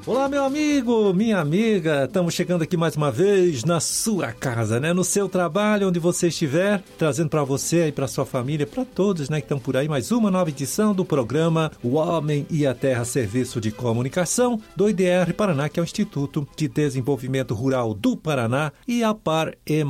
Olá, meu amigo, minha amiga, estamos chegando aqui mais uma vez na sua casa, né? No seu trabalho, onde você estiver, trazendo para você e para sua família, para todos, né, que estão por aí, mais uma nova edição do programa O Homem e a Terra, Serviço de Comunicação do IDR Paraná, que é o Instituto de Desenvolvimento Rural do Paraná, e a Par